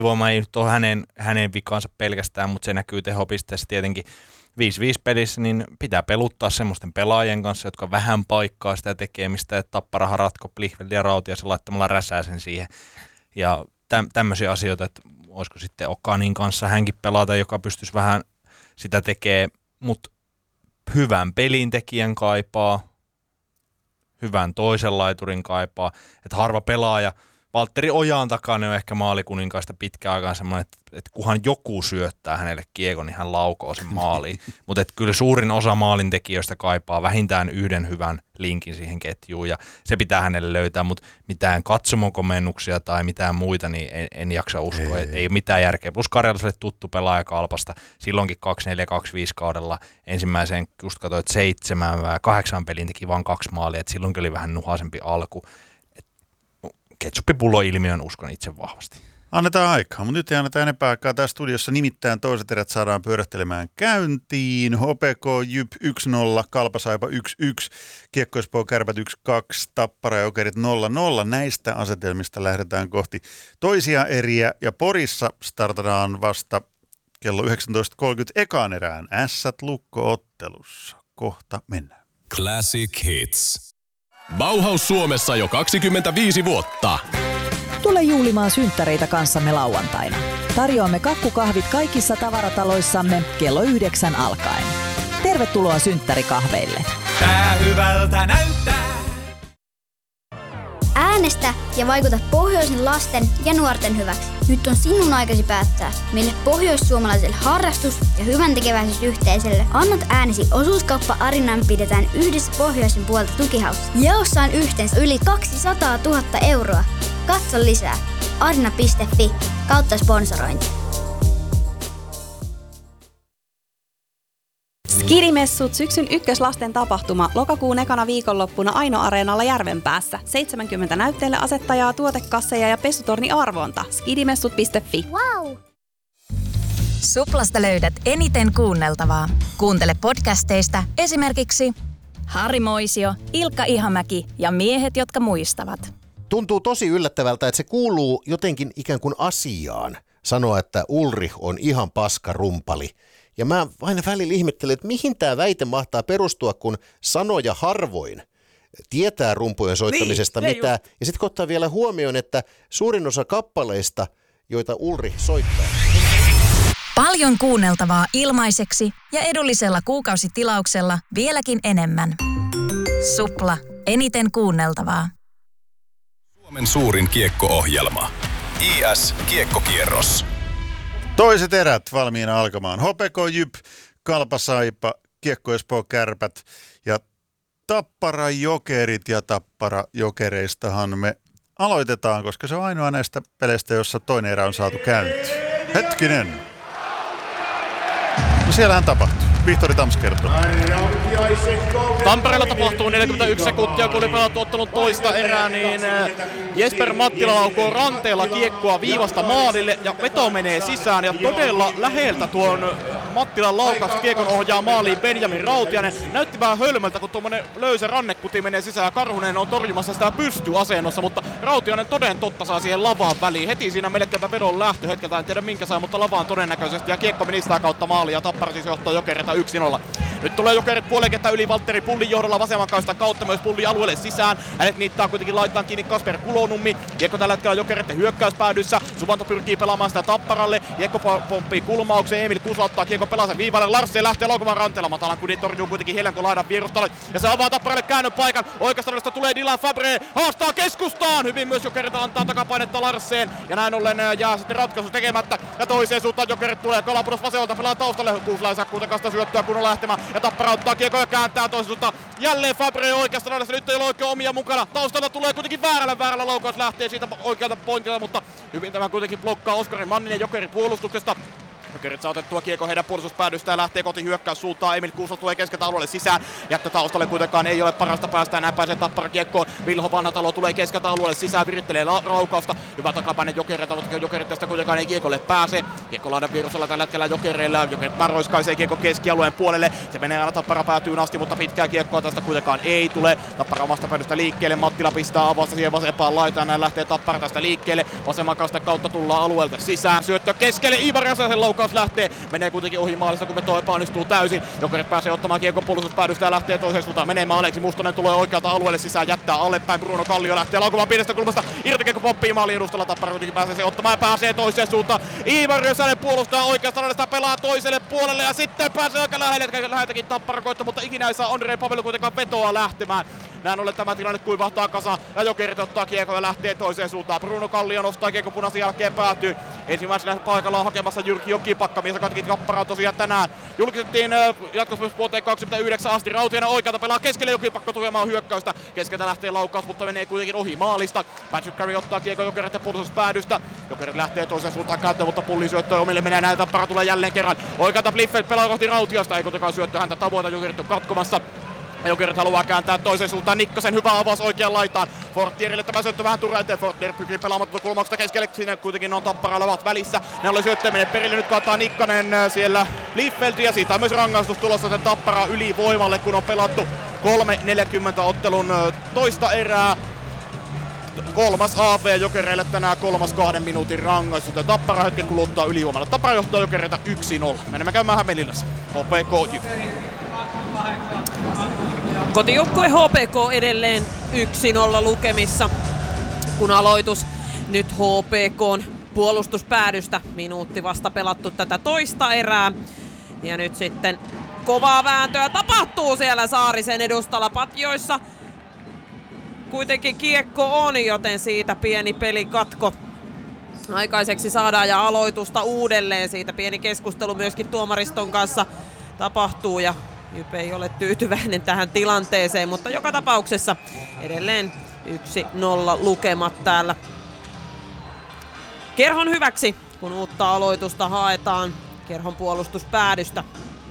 Voima ei nyt ole hänen vikansa pelkästään, mutta se näkyy tehopisteessä tietenkin 5-5 pelissä, niin pitää peluttaa semmoisten pelaajien kanssa, jotka vähän paikkaa sitä tekemistä, että Tappara ratko Blihveldi ja Rautiaisen laittamalla Räsäsen siihen. Ja tämmöisiä asioita, että olisiko sitten Okanin kanssa hänkin pelata, joka pystyisi vähän sitä tekemään, mutta hyvän pelintekijän kaipaa, hyvän toisen laiturin kaipaa, että harva pelaaja, Valtteri Ojan takana on ehkä maalikuninkaista pitkään aikaan semmoinen, että kunhan joku syöttää hänelle kiekon, niin hän laukoo sen maaliin. Mutta kyllä suurin osa maalintekijöistä kaipaa vähintään yhden hyvän linkin siihen ketjuun, ja se pitää hänelle löytää, mutta mitään katsomokomennuksia tai mitään muita, niin en jaksa uskoa. Ei ole mitään järkeä. Plus Karjalaiselle tuttu pelaaja Kalpasta, silloinkin 2-4-2-5 kaudella ensimmäiseen just katsoin, että 7-8 pelin teki vain 2 maalia, että silloinkin oli vähän nuhaisempi alku. Ketsuppipullo-ilmiön uskon itse vahvasti. Annetaan aikaa, mutta nyt ei anneta enempää aikaa tässä studiossa. Nimittäin toiset erät saadaan pyörähtelemään käyntiin. HPK Jyp 1-0, Kalpasaipa 1-1, Kiekko Espoo Kärpät 1-2, Tappara ja Jokerit 0-0. Näistä asetelmista lähdetään kohti toisia eriä ja Porissa startataan vasta kello 19.30 ekaan erään Ässät-Lukko-ottelussa. Kohta mennään. Classic Hits. Bauhaus Suomessa jo 25 vuotta. Tule juhlimaan synttäreitä kanssamme lauantaina. Tarjoamme kakkukahvit kaikissa tavarataloissamme kello 9 alkaen. Tervetuloa synttärikahveille. Tää hyvältä näyttää. Äänestä ja vaikuta pohjoisen lasten ja nuorten hyväksi. Nyt on sinun aikasi päättää, mille pohjoissuomalaiselle harrastus- ja hyväntekeväisyysyhteisölle annat äänesi. Osuuskauppa Arinan pidetään yhdessä pohjoisen puolta tukihaussa. Jaossa on yhteensä yli 200 000 euroa. Katso lisää arina.fi/sponsorointi. Skidimessut syksyn ykköslasten tapahtuma lokakuun ekana viikonloppuna Aino-areenalla Järvenpäässä. 70 näytteelle asettajaa, tuotekasseja ja pesutorni arvonta. Skidimessut.fi. Wow! Suplasta löydät eniten kuunneltavaa. Kuuntele podcasteista esimerkiksi Harri Moisio, Ilkka Ihamäki ja miehet, jotka muistavat. Tuntuu tosi yllättävältä, että se kuuluu jotenkin ikään kuin asiaan sanoa, että Ulrich on ihan paskarumpali. Ja mä aina välillä ihmettelen, että mihin tämä väite mahtaa perustua, kun sanoja harvoin tietää rumpujen soittamisesta mitään. Ja sitten kun ottaa vielä huomioon, että suurin osa kappaleista, joita Ulrich soittaa. Paljon kuunneltavaa ilmaiseksi ja edullisella kuukausitilauksella vieläkin enemmän. Supla. Eniten kuunneltavaa. Suomen suurin kiekko-ohjelma. IS Kiekkokierros. Toiset erät valmiina alkamaan. HPK Jyp, Kalpasaipa, Kiekko Espoo Kärpät ja Tappara Jokerit. Ja Tappara Jokereistahan me aloitetaan, koska se on ainoa näistä peleistä, jossa toinen erä on saatu käyntiin. Hetkinen. No siellähän tapahtuu. Vihtori Tams kertoo. Tampereella tapahtuu 41 sekuntia, kun oli pelattu ottelun toista erää, niin Jesper Mattila laukoo ranteella kiekkoa viivasta maalille ja veto menee sisään. Ja todella läheltä tuon Mattilan laukaus kiekon ohjaa maaliin Benjamin Rautiainen. Näytti vähän hölmöltä, kun tuommoinen löysä rannekuti menee sisään ja Karhunen on torjumassa sitä pystyasennossa, mutta Rautiainen toden totta saa siihen lavaan väliin. Heti siinä melkein vedon lähtöhetkeltä, en tiedä minkä saa, mutta lavaan todennäköisesti ja kiekko meni sitä kautta maaliin ja Tappara siis johtaa Jokereita 1-0. Nyt tulee Jokerit puolenkenttä yli Valtteri Pullin johdolla vasemman kaistan kautta myös Pulli alueelle sisään. Hänet niittaa kuitenkin laittaa kiinni Kasper Kulonummi. Kiekko tällä hetkellä Jokereiden hyökkäyspäädyssä. Suvanto pyrkii pelaamaan sitä Tapparalle. Kiekko pomppii kulmaukseen. Emil Kuusla ottaa kiekko pelasen viivalle. Larsen lähtee laukumaan ranteella. Matalan kudin torjuu kuitenkin Helenko laidan vierustalle. Ja se avaa Tapparalle käännön paikan. Oikeasta tulee Dylan Fabre. Haastaa keskustaan. Hyvin myös Jokerit antaa takapainetta Larseen. Ja näin ollen jää sitten ratkaisu tekemättä. Ja toiseen suuntaan Jokerit tulee. Kalapudos vasemmalta pelaa taustalle. Kuusla ei saa kuitenkaan sitä syöttöä kun on lähtemään. Ja Tappara ottaa kiekko ja kääntää toiseen suuntaan. Jälleen Fabre oikeasta laidasta. Nyt ei ole oikein omia mukana. Taustalla tulee kuitenkin väärällä laukaus. Lähtee siitä oikealta pointilta, mutta hyvin tämä kuitenkin blokkaa Oskari Manninen Jokerin puolustuksesta. Jokerit saa otettua kiekko heidän puolustuspäädystä ja lähtee koti hyökkäyssuuntaan. Emil Kuusla tulee keskeltä alueelle sisään. Jättö taustalle kuitenkaan ei ole parasta päästä. Näin pääsee Tappara kiekkoon. Vilho Vanhatalo tulee keskeltä alueelle sisään. Virittelee raukausta. Hyvä takapäinen Jokereilta, mutta Jokerit tästä kuitenkaan ei kiekolle pääse. Kiekko laidan virusella tällä hetkellä Jokereilla. Jokerit roiskaisee kiekko keskialueen puolelle. Se menee aina Tappara päätyyn asti, mutta pitkää kiekkoa tästä kuitenkaan ei tule. Tappara omasta päädystä liikkeelle. Mattila pistää avausta siihen vasempaan laitaan. Näin lähtee Tappara tästä liikkeelle. Vasemman kautta tullaan alueelta sisään. Syöttö keskelle. Iivar Räsäsen laukaus lähtee. Menee kuitenkin ohi maalista, kun veto epäonnistuu täysin. Jokerit pääsee ottamaan kiekon puolustuspäädystä ja lähtee toiseen suuntaan menemään. Aleksi Mustonen tulee oikealta alueelle sisään. Jättää allepäin. Bruno Kallio lähtee laukumaan pienestä kulmasta. Irtokiekko pomppii maalin edustalla. Tappara kuitenkin pääsee se ottamaan ja pääsee toiseen suuntaan. Iivar Räsänen puolustaa oikeasta laidasta, pelaa toiselle puolelle ja sitten pääsee aika läheltäkin Tappara koitto, mutta ikinä ei saa Andrei Pavel kuitenkaan vetoa lähtemään. Näin ollen tämä tilanne kuivahtaa kasa ja Jokerit ottaa kiekko ja lähtee toiseen suuntaan. Bruno Kallio nostaa kiekko punaisen jälkeen päätyy. Ensimmäisenä paikalla on hakemassa Jyrki Jokipakka, mies katkin Tapparaa tosiaan tänään. Julkistettiin jatkosopimus vuoteen 29 asti. Rautiainen oikealta pelaa keskelle Jokipakka tukemaan hyökkäystä. Keskeltä lähtee laukaus, mutta menee kuitenkin ohi maalista. Patrick Curry ottaa kiekko Jokerit ja puolustuspäädystä. Jokerit lähtee toiseen suuntaan kääntöön, mutta pullisyöttö omille menee näin. Tappara tulee jälleen kerran. Oikealta Bliffeld pelaa kohti Rautiasta. Ei kuitenkaan syöttö häntä tavoita. Jokerit on katkomassa. Jokerit haluaa kääntää toiseen suuntaan. Nikkasen hyvä avaus oikeaan laitaan. Fortierille tämä syöttö vähän turha eteen. Fortier pyrkii pelaamaan kulmauksesta keskelle. Siinä kuitenkin on Tapparalla ovat välissä. Ne oli syöttö menee perille. Nyt kaataa Nikkanen siellä Blifeldia. Ja siitä on myös rangaistus tulossa sen Tappara ylivoimalle, kun on pelattu 3.40 ottelun toista erää. Kolmas AV Jokereille tänään 3 minuutin rangaistus. Ja Tappara hetken kuluttaa ylivoimalla. Tappara johtaa Jokereita 1-0. Menemme käymään Hämeenlinnassa. HPK JYP. Kotijoukkue HPK edelleen 1-0 lukemissa, kun aloitus nyt HPK:n puolustuspäädystä. Minuutti vasta pelattu tätä toista erää. Ja nyt sitten kovaa vääntöä tapahtuu siellä Saarisen edustalla. Patjoissa kuitenkin kiekko on, joten siitä pieni pelikatko aikaiseksi saadaan ja aloitusta uudelleen. Siitä pieni keskustelu myöskin tuomariston kanssa tapahtuu ja JYP ei ole tyytyväinen tähän tilanteeseen, mutta joka tapauksessa edelleen 1-0 lukemat täällä Kerhon hyväksi, kun uutta aloitusta haetaan Kerhon puolustuspäädystä.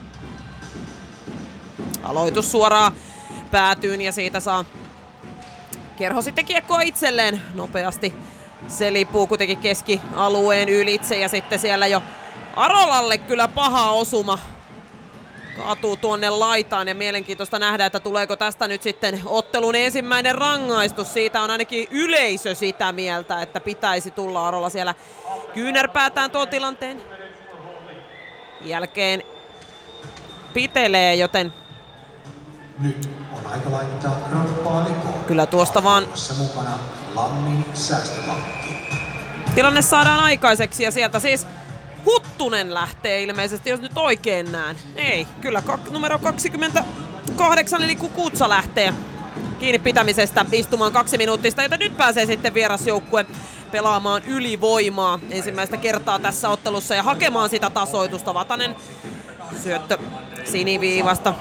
Aloitus suoraan päätyyn ja siitä saa Kerho sitten kiekkoa itselleen nopeasti. Se lipuu kuitenkin keskialueen ylitse ja sitten siellä jo Arolalle kyllä paha osuma. Kaatuu tuonne laitaan ja mielenkiintoista nähdä, että tuleeko tästä nyt sitten ottelun ensimmäinen rangaistus. Siitä on ainakin yleisö sitä mieltä, että pitäisi tulla. Arola siellä kyynärpäätään tuon tilanteen jälkeen pitelee, joten nyt on aika laittaa kroppaa lekoon. Kyllä tuosta vaan mukana Lammin säästöpankki. Tilanne saadaan aikaiseksi ja sieltä siis Huttunen lähtee ilmeisesti, jos nyt oikein näen. Ei, kyllä numero 28 eli Kukutsa lähtee kiinni pitämisestä istumaan 2 minuuttista, joten nyt pääsee sitten vierasjoukkue pelaamaan ylivoimaa ensimmäistä kertaa tässä ottelussa ja hakemaan sitä tasoitusta. Vatanen syöttö siniviivasta.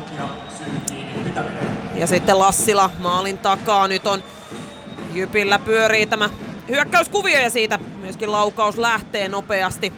Ja sitten Lassila maalin takaa. Nyt on Jypillä pyörii tämä hyökkäyskuvio ja siitä myöskin laukaus lähtee nopeasti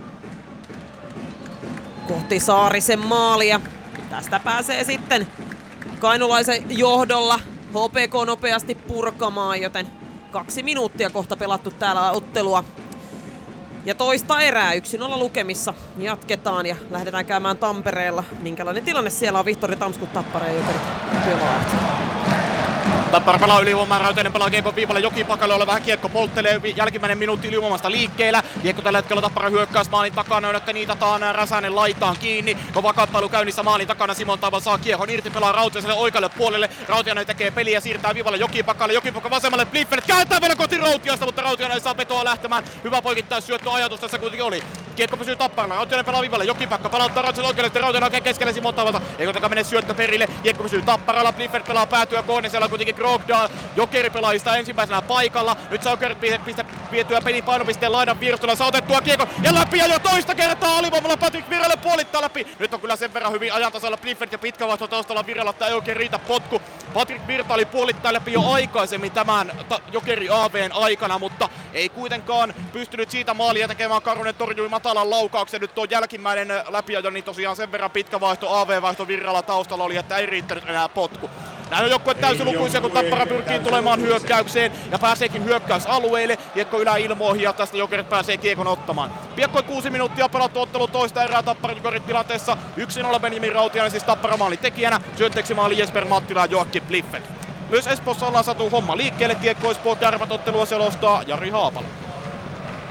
kohti Saarisen maalia. Tästä pääsee sitten kainulaisen johdolla HPK nopeasti purkamaan, joten 2 minuuttia kohta pelattu täällä ottelua. Ja toista erää 1-0 lukemissa jatketaan ja lähdetään käymään Tampereella. Minkälainen tilanne siellä on? Vihtori Tamskut, Tappara ja Jokerit pelaavat. Tappara pelaa ylivoimaa, Rautainen pelaa kiekko viivalle Jokipakalle, ole vähän kiekko polttelee, jälkimmäinen minuutti ylivoimasta liikkeellä. Kiekko tällä hetkellä Tappara hyökkäys maalin takana, että niitataan Räsänen laitaan kiinni. Kova kamppailu käynnissä maalin takana, Simon Taival saa kiekon irti, pelaa Rautiaiselle oikealle puolelle. Rautiainen tekee peliä, siirtää viivalle Jokipakalle, Jokipakka vasemmalle, Bliffeld kääntää vielä kohti Rautiaista, mutta Rautiainen ei saa vetoa lähtemään. Hyvä poikittaa syöttö ajatus tässä kuitenkin oli. Kiekko pysyy Tapparalla, Rautiainen pelaa viivalle, Jokipakka palauttaa Rautiaiselle oikealle, sitten Rautiainen oikein keskelle Simon Taivalta. Ei kuitenkaan mene syöttö perille, kiekko pysyy Tapparalla, Bliffeld pelaa päätyä kohden, siellä on kuitenkin Grogdal. Jokeri pelaajista ensimmäisenä paikalla. Nyt saa Jokerit vietyä pelin painopisteen laidan vierustolla. Saa otettua kiekko ja läpi ja jo toista kertaa alivoimalla Patrick Virralle puolittaa läpi. Nyt on kyllä sen verran hyvin ajantasalla Blifford ja pitkä vaihto taustalla Virralla, että ei oikein riitä potku Patrick Virta oli puolittain läpi jo aikaisemmin tämän Jokeri AV:n aikana, mutta ei kuitenkaan pystynyt siitä maalia tekemään. Karunen torjui matalan laukauksen. Nyt tuo jälkimmäinen läpiajo, niin tosiaan sen verran pitkä vaihto, AV-vaihto Virralla taustalla oli, että ei riittänyt enää potku. Näin on joukkue täysilukuisia, kun Tappara pyrkii tulemaan hyökkäykseen ja pääseekin hyökkäysalueelle. Kiekko yläilmoihin ja tästä Jokerit pääsee kiekon ottamaan. Piakkoin 6 minuuttia pelattu ottelu toista erää Tappara Jokerit tilanteessa. 1-0 Benjamin Rautiainen siis Tappara maalin tekijänä. Syötteeksi maali Jesper Mattila ja Joakim Bliffen. Myös Espoossa ollaan saatu homma liikkeelle. Kiekko Espoo Kärpät ottelua selostaa Jari Haapala.